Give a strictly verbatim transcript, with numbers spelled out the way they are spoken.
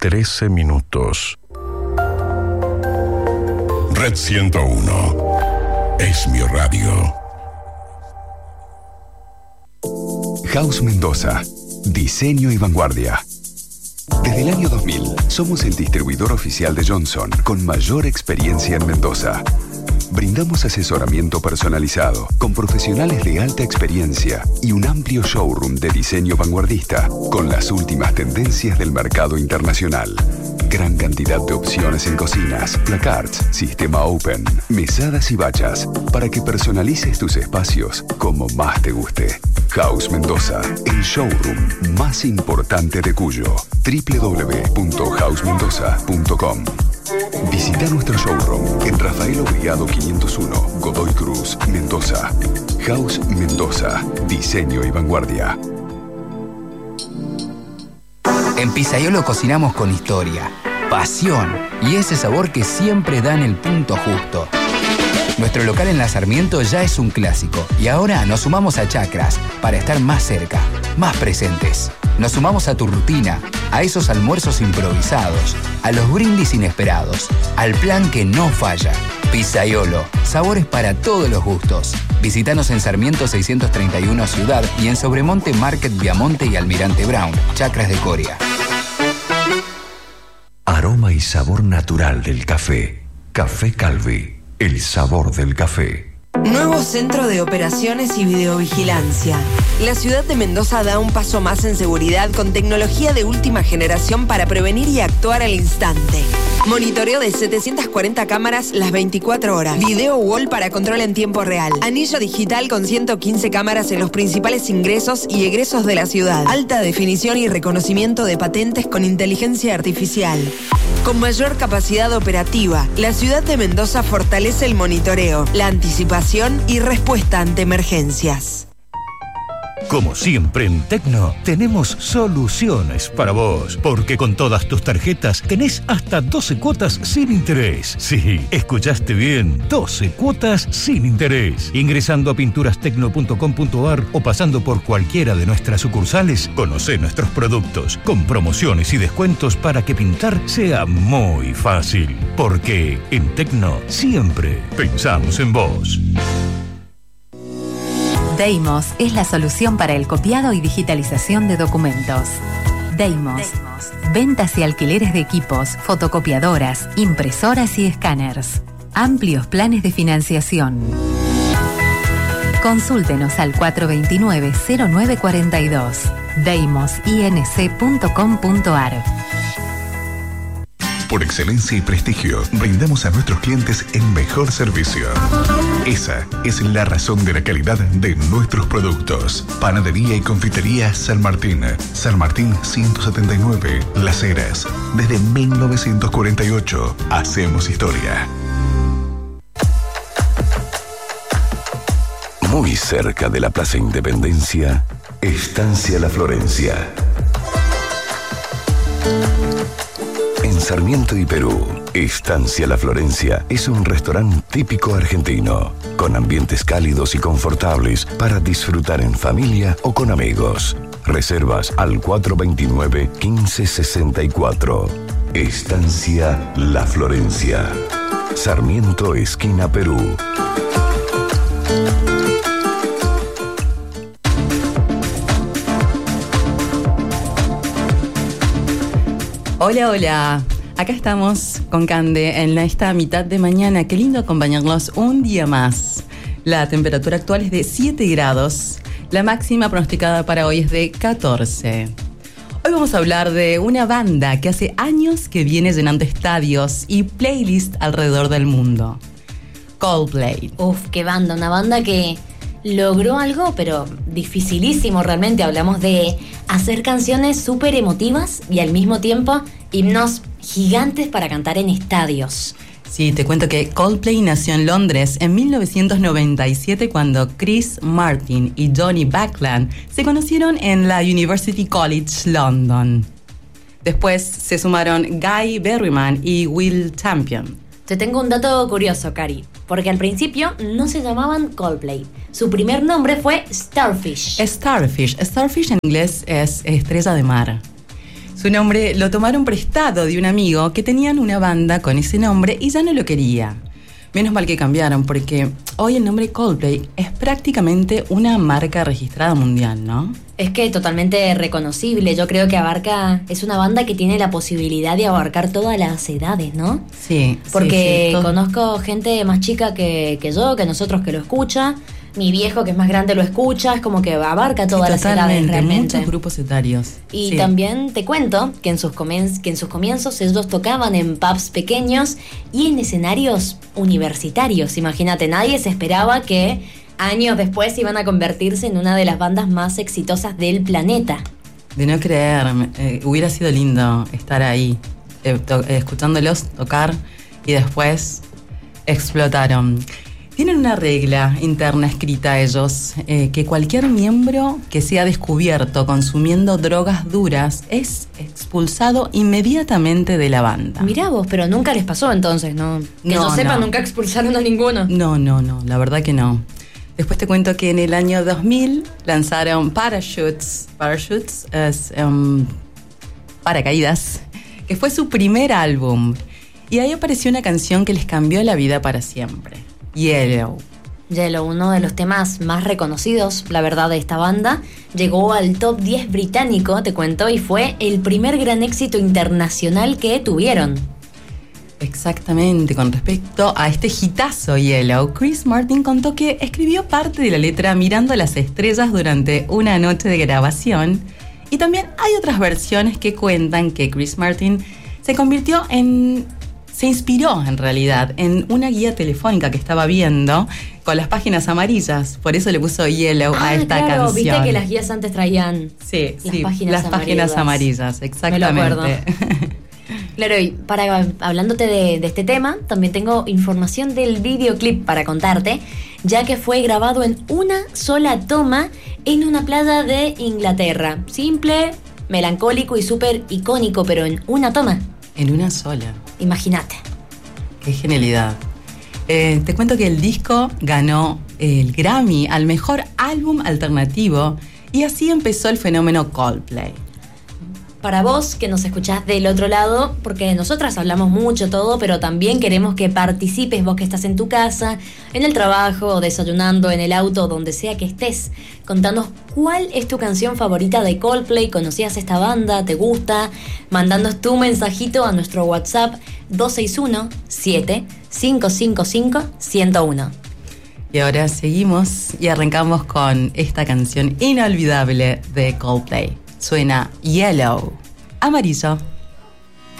trece minutos. Red ciento uno. Es mi radio. House Mendoza. Diseño y vanguardia. Desde el año dos mil, somos el distribuidor oficial de Johnson con mayor experiencia en Mendoza. Brindamos asesoramiento personalizado con profesionales de alta experiencia y un amplio showroom de diseño vanguardista con las últimas tendencias del mercado internacional. Gran cantidad de opciones en cocinas, placards, sistema open, mesadas y bachas para que personalices tus espacios como más te guste. House Mendoza, el showroom más importante de Cuyo. doble u doble u doble u punto house mendoza punto com. Visita nuestro showroom en Rafael Obligado quinientos uno, Godoy Cruz, Mendoza. House Mendoza, diseño y vanguardia. En Pizzaiolo cocinamos con historia, pasión y ese sabor que siempre da en el punto justo. Nuestro local en La Sarmiento ya es un clásico y ahora nos sumamos a Chacras para estar más cerca, más presentes. Nos sumamos a tu rutina, a esos almuerzos improvisados, a los brindis inesperados, al plan que no falla. Pizzaiolo, sabores para todos los gustos. Visítanos en Sarmiento seiscientos treinta y uno Ciudad y en Sobremonte Market Viamonte y Almirante Brown, Chacras de Coria. Aroma y sabor natural del café. Café Calvi, el sabor del café. Nuevo Centro de Operaciones y Videovigilancia. La ciudad de Mendoza da un paso más en seguridad con tecnología de última generación para prevenir y actuar al instante. Monitoreo de setecientas cuarenta cámaras las veinticuatro horas. Video wall para control en tiempo real. Anillo digital con ciento quince cámaras en los principales ingresos y egresos de la ciudad. Alta definición y reconocimiento de patentes con inteligencia artificial. Con mayor capacidad operativa, la ciudad de Mendoza fortalece el monitoreo, la anticipación y respuesta ante emergencias. Como siempre en Tecno, tenemos soluciones para vos, porque con todas tus tarjetas tenés hasta doce cuotas sin interés. Sí, escuchaste bien, doce cuotas sin interés. Ingresando a pinturas tecno punto com punto a r o pasando por cualquiera de nuestras sucursales, conocé nuestros productos, con promociones y descuentos para que pintar sea muy fácil. Porque en Tecno siempre pensamos en vos. Deimos es la solución para el copiado y digitalización de documentos. Deimos. Ventas y alquileres de equipos, fotocopiadoras, impresoras y escáneres. Amplios planes de financiación. Consúltenos al cuatro dos nueve, cero nueve cuatro dos. deimos inc punto com punto a r. Por excelencia y prestigio, brindamos a nuestros clientes el mejor servicio. Esa es la razón de la calidad de nuestros productos. Panadería y confitería San Martín. San Martín ciento setenta y nueve, Las Heras. Desde mil novecientos cuarenta y ocho, hacemos historia. Muy cerca de la Plaza Independencia, Estancia La Florencia. En Sarmiento y Perú, Estancia La Florencia es un restaurante típico argentino, con ambientes cálidos y confortables para disfrutar en familia o con amigos. Reservas al cuatro dos nueve, uno cinco seis cuatro. Estancia La Florencia. Sarmiento, esquina Perú. Hola, hola. Acá estamos con Cande en esta mitad de mañana. Qué lindo acompañarlos un día más. La temperatura actual es de siete grados. La máxima pronosticada para hoy es de catorce. Hoy vamos a hablar de una banda que hace años que viene llenando estadios y playlists alrededor del mundo. Coldplay. Uf, qué banda. Una banda que logró algo, pero dificilísimo realmente. Hablamos de hacer canciones súper emotivas y al mismo tiempo himnos gigantes para cantar en estadios. Sí, te cuento que Coldplay nació en Londres en mil novecientos noventa y siete cuando Chris Martin y Johnny Buckland se conocieron en la University College London. Después se sumaron Guy Berryman y Will Champion. Te tengo un dato curioso, Cari, porque al principio no se llamaban Coldplay. Su primer nombre fue Starfish. Starfish. Starfish en inglés es estrella de mar. Su nombre lo tomaron prestado de un amigo que tenían una banda con ese nombre y ya no lo quería. Menos mal que cambiaron, porque hoy el nombre Coldplay es prácticamente una marca registrada mundial, ¿no? Es que totalmente reconocible. Yo creo que abarca, es una banda que tiene la posibilidad de abarcar todas las edades, ¿no? Sí. Porque sí, sí, conozco gente más chica que, que yo, que nosotros, que lo escucha. Mi viejo, que es más grande, lo escucha. Es como que abarca todas sí, las edades realmente. Muchos grupos etarios. Y sí. también te cuento que en, sus comen- que en sus comienzos ellos tocaban en pubs pequeños y en escenarios universitarios. Imagínate, nadie se esperaba que años después iban a convertirse en una de las bandas más exitosas del planeta. De no creer, eh, hubiera sido lindo estar ahí, eh, to- eh, escuchándolos tocar y después explotaron. Tienen una regla interna escrita ellos, eh, que cualquier miembro que sea descubierto consumiendo drogas duras es expulsado inmediatamente de la banda. Mirá vos, pero nunca les pasó entonces, ¿no? Que No, yo sepa, no. nunca expulsaron a ninguno. No, no, no, la verdad que no. Después te cuento que en el año dos mil lanzaron Parachutes. Parachutes es um, paracaídas, que fue su primer álbum. Y ahí apareció una canción que les cambió la vida para siempre. Yellow. Yellow, uno de los temas más reconocidos, la verdad, de esta banda, llegó al top diez británico, te cuento, y fue el primer gran éxito internacional que tuvieron. Exactamente, con respecto a este hitazo Yellow, Chris Martin contó que escribió parte de la letra mirando las estrellas durante una noche de grabación, y también hay otras versiones que cuentan que Chris Martin se convirtió en... se inspiró en realidad en una guía telefónica que estaba viendo con las páginas amarillas, por eso le puso Yellow ah, a esta claro, canción. Viste que las guías antes traían sí, las sí, páginas las páginas amarillas, exactamente. Me lo acuerdo. Claro, y para, hablándote de, de este tema, también tengo información del videoclip para contarte, ya que fue grabado en una sola toma en una playa de Inglaterra. Simple, melancólico y súper icónico, pero en una toma. En una sola. Imagínate. Qué genialidad. Eh, te cuento que el disco ganó el Grammy al mejor álbum alternativo y así empezó el fenómeno Coldplay. Para vos que nos escuchás del otro lado, porque nosotras hablamos mucho todo, pero también queremos que participes vos que estás en tu casa, en el trabajo, desayunando, en el auto, donde sea que estés. Contanos cuál es tu canción favorita de Coldplay, conocías esta banda, te gusta, mandándonos tu mensajito a nuestro WhatsApp dos seis uno, siete cinco cinco cinco, uno cero uno. Y ahora seguimos y arrancamos con esta canción inolvidable de Coldplay. Suena Yellow, amarillo.